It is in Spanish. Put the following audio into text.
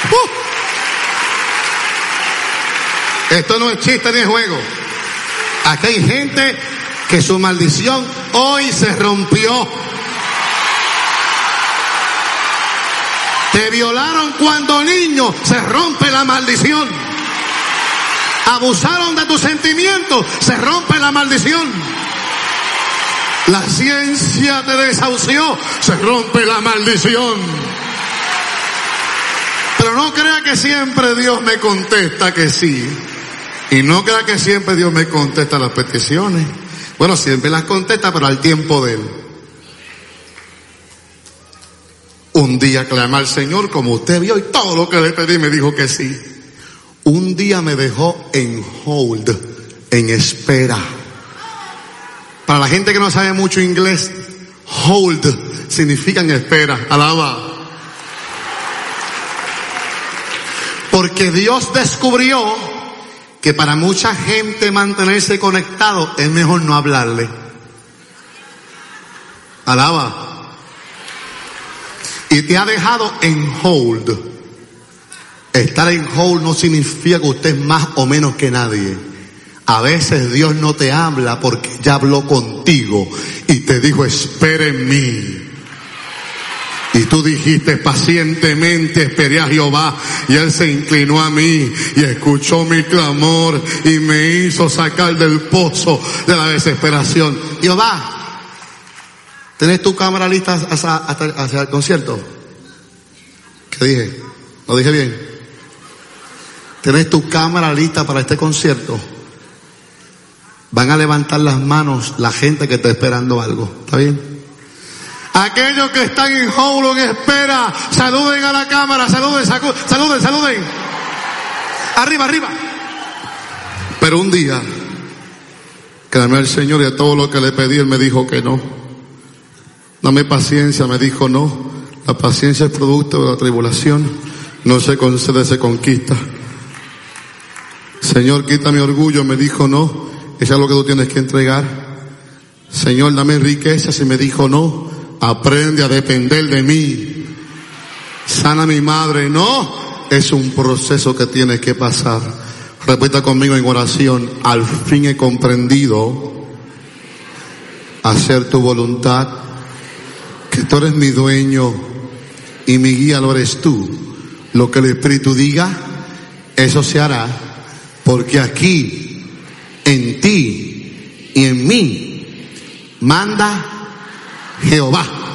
Esto no es chiste ni es juego. Aquí hay gente que su maldición hoy se rompió. Te violaron cuando niño, se rompe la maldición. Abusaron de tus sentimientos, se rompe la maldición. La ciencia te desahució, se rompe la maldición. Pero no crea que siempre Dios me contesta que sí. Y no crea que siempre Dios me contesta las peticiones. Bueno, siempre las contesta, pero al tiempo de Él. Un día clamé al Señor como usted vio y todo lo que le pedí me dijo que sí. Un día me dejó en hold, en espera. Para la gente que no sabe mucho inglés, hold significa en espera. Alaba. Porque Dios descubrió que para mucha gente mantenerse conectado es mejor no hablarle. Alaba. Y te ha dejado en hold. Estar en hold no significa que usted es más o menos que nadie. A veces Dios no te habla porque ya habló contigo y te dijo, espera en mí. Y tú dijiste, pacientemente esperé a Jehová, y Él se inclinó a mí y escuchó mi clamor y me hizo sacar del pozo de la desesperación. Jehová, ¿tenés tu cámara lista hacia el concierto? ¿Qué dije? ¿Lo dije bien? ¿Tenés tu cámara lista para este concierto? Van a levantar las manos la gente que está esperando algo. ¿Está bien? Aquellos que están en hold o en espera, saluden a la cámara, saluden. Arriba. Pero un día, clamé al Señor y a todo lo que le pedí, Él me dijo que no. Dame paciencia, me dijo no. La paciencia es producto de la tribulación. No se concede, se conquista. Señor, quita mi orgullo, me dijo no. Eso es lo que tú tienes que entregar. Señor, dame riquezas, y me dijo no. Aprende a depender de mí. Sana a mi madre. No, es un proceso que tienes que pasar. Repita conmigo en oración. Al fin he comprendido hacer tu voluntad, que tú eres mi dueño y mi guía lo eres tú. Lo que el Espíritu diga, eso se hará, porque aquí, en ti y en mí, manda Jehová.